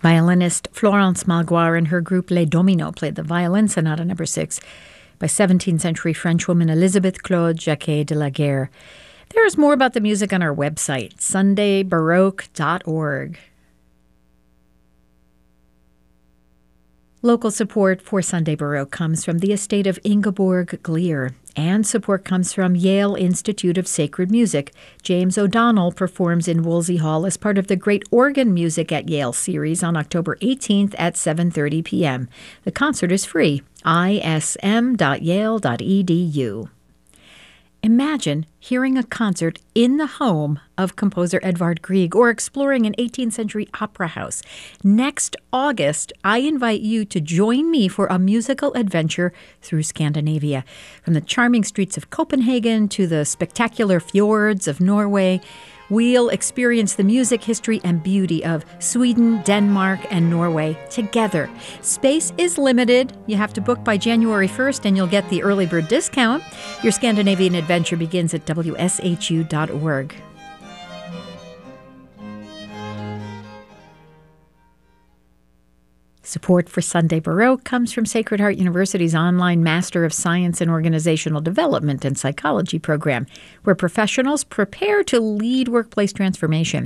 Violinist Florence Malgoire and her group Les Dominos played the Violin Sonata No. 6 by 17th-century Frenchwoman Elisabeth Claude Jacquet de la Guerre. There's more about the music on our website, sundaybaroque.org. Local support for Sunday Baroque comes from the estate of Ingeborg Glier, and support comes from Yale Institute of Sacred Music. James O'Donnell performs in Wolsey Hall as part of the Great Organ Music at Yale series on October 18th at 7:30 p.m. The concert is free. ism.yale.edu. Imagine hearing a concert in the home of composer Edvard Grieg or exploring an 18th century opera house. Next August, I invite you to join me for a musical adventure through Scandinavia. From the charming streets of Copenhagen to the spectacular fjords of Norway, we'll experience the music, history, and beauty of Sweden, Denmark, and Norway together. Space is limited. You have to book by January 1st, and you'll get the early bird discount. Your Scandinavian adventure begins at wshu.org. Support for Sunday Baroque comes from Sacred Heart University's online Master of Science in Organizational Development and Psychology program, where professionals prepare to lead workplace transformation.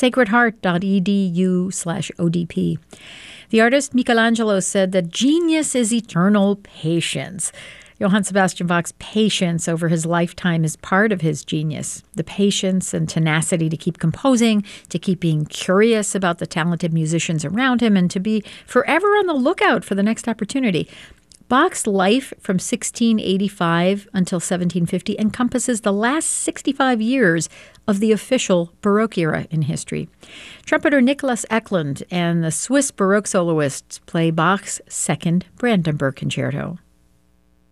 sacredheart.edu/ODP. The artist Michelangelo said that genius is eternal patience. Johann Sebastian Bach's patience over his lifetime is part of his genius. The patience and tenacity to keep composing, to keep being curious about the talented musicians around him, and to be forever on the lookout for the next opportunity. Bach's life from 1685 until 1750 encompasses the last 65 years of the official Baroque era in history. Trumpeter Nicholas Eklund and the Swiss Baroque soloists play Bach's Second Brandenburg Concerto.